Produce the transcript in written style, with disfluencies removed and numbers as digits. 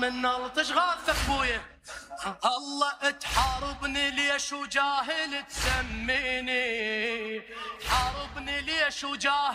من الطش غاثك بويا الله تحاربني ليش وجاهل تسميني تحاربني ليش وجاهل